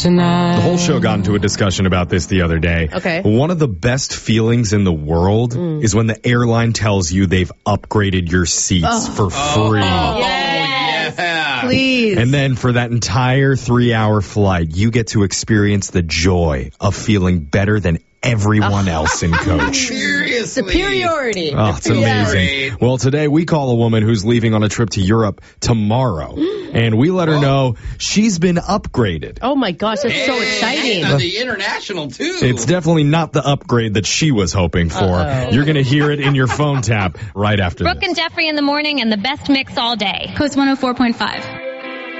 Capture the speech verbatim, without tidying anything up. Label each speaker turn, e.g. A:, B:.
A: tonight.
B: The whole show got into a discussion about this the other day.
C: Okay.
B: One of the best feelings in the world mm. is when the airline tells you they've upgraded your seats
C: oh.
B: for free.
C: Oh, yes. Yeah. Please.
B: And then for that entire three-hour flight, you get to experience the joy of feeling better than everyone oh. else in coach.
C: Seriously. Superiority.
B: Oh, it's amazing. Well, today we call a woman who's leaving on a trip to Europe tomorrow. And we let her oh. know she's been upgraded.
C: Oh, my gosh. That's hey, so exciting.
D: And the international, too.
B: It's definitely not the upgrade that she was hoping for. Uh-oh. You're going to hear it in your phone tap right after
E: Brooke
B: this.
E: and Jeffrey in the morning and the best mix all day.
F: Coast one oh four point five.